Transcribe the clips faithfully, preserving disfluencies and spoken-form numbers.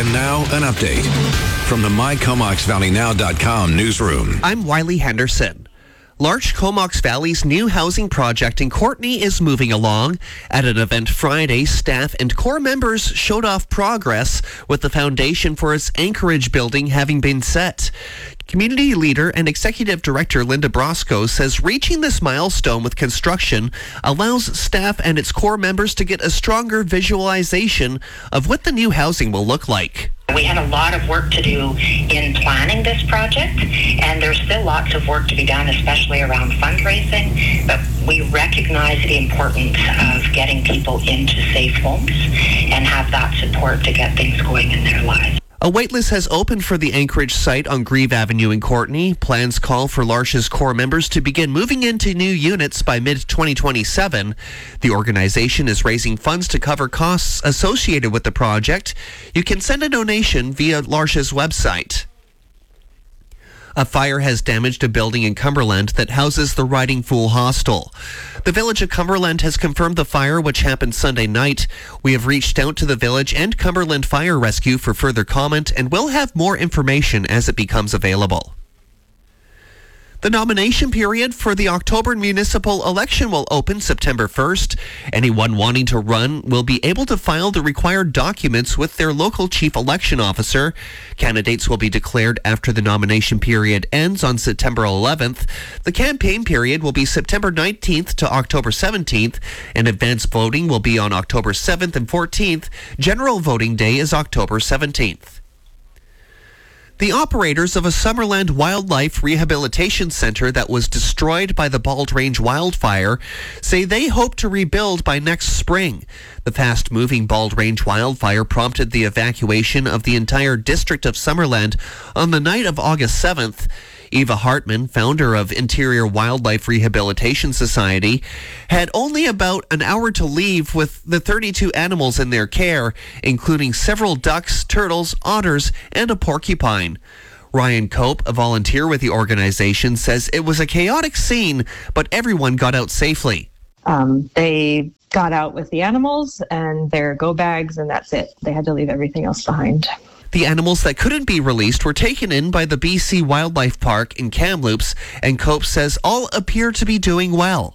And now, an update from the my comox valley now dot com newsroom. I'm Wiley Henderson. Larch Comox Valley's new housing project in Courtenay is moving along. At an event Friday, staff and core members showed off progress with the foundation for its Anchorage building having been set. Community leader and executive director Linda Brosco says reaching this milestone with construction allows staff and its core members to get a stronger visualization of what the new housing will look like. We had a lot of work to do in planning this project, and there's still lots of work to be done, especially around fundraising, but we recognize the importance of getting people into safe homes and have that support to get things going in their lives. A waitlist has opened for the Anchorage site on Grieve Avenue in Courtenay. Plans call for Larch's core members to begin moving into new units by mid twenty twenty-seven. The organization is raising funds to cover costs associated with the project. You can send a donation via Larch's website. A fire has damaged a building in Cumberland that houses the Riding Fool Hostel. The village of Cumberland has confirmed the fire, which happened Sunday night. We have reached out to the village and Cumberland Fire Rescue for further comment, and we'll have more information as it becomes available. The nomination period for the October municipal election will open September first. Anyone wanting to run will be able to file the required documents with their local chief election officer. Candidates will be declared after the nomination period ends on September eleventh. The campaign period will be September nineteenth to October seventeenth, and advance voting will be on October seventh and fourteenth. General voting day is October seventeenth. The operators of a Summerland Wildlife Rehabilitation Center that was destroyed by the Bald Range wildfire say they hope to rebuild by next spring. The fast-moving Bald Range wildfire prompted the evacuation of the entire district of Summerland on the night of August seventh. Eva Hartman, founder of Interior Wildlife Rehabilitation Society, had only about an hour to leave with the thirty-two animals in their care, including several ducks, turtles, otters, and a porcupine. Ryan Cope, a volunteer with the organization, says it was a chaotic scene, but everyone got out safely. Um, they got out with the animals and their go bags, and that's it. They had to leave everything else behind. The animals that couldn't be released were taken in by the B C Wildlife Park in Kamloops, and Cope says all appear to be doing well.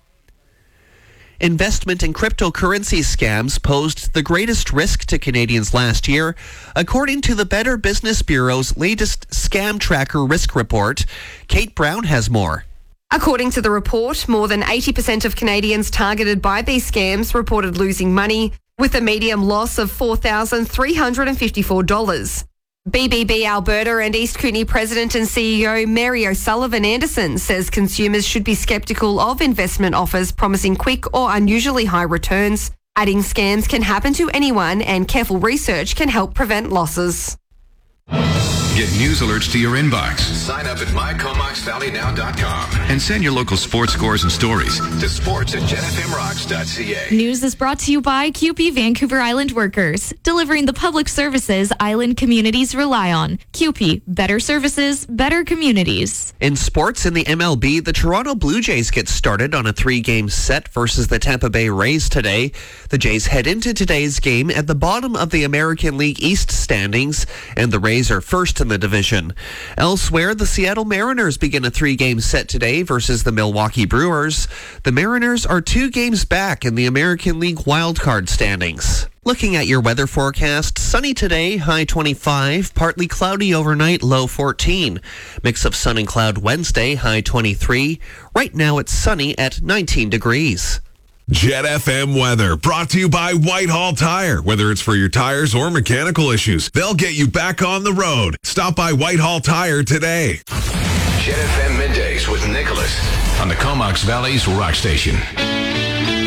Investment in cryptocurrency scams posed the greatest risk to Canadians last year, according to the Better Business Bureau's latest Scam Tracker Risk Report. Kate Brown has more. According to the report, more than eighty percent of Canadians targeted by these scams reported losing money, with a median loss of four thousand three hundred fifty-four dollars. B B B Alberta and East Kootenay President and C E O Mary O'Sullivan Anderson says consumers should be sceptical of investment offers promising quick or unusually high returns, adding scams can happen to anyone and careful research can help prevent losses. Get news alerts to your inbox. Sign up at my comox valley now dot com and send your local sports scores and stories to sports at jet f m rocks dot c a. News is brought to you by C U P E Vancouver Island Workers, delivering the public services island communities rely on. C U P E, better services, better communities. In sports, in the M L B, the Toronto Blue Jays get started on a three-game set versus the Tampa Bay Rays today. The Jays head into today's game at the bottom of the American League East standings, and the Rays are first in the division. Elsewhere, the Seattle Mariners begin a three-game set today versus the Milwaukee Brewers. The Mariners are two games back in the American League wildcard standings. Looking at your weather forecast, sunny today, high twenty-five, partly cloudy overnight, low fourteen. Mix of sun and cloud Wednesday, high twenty-three. Right now it's sunny at nineteen degrees. Jet F M weather brought to you by Whitehall Tire. Whether it's for your tires or mechanical issues, they'll get you back on the road. Stop by Whitehall Tire today. Jet F M middays with Nicholas on the Comox Valley's Rock Station.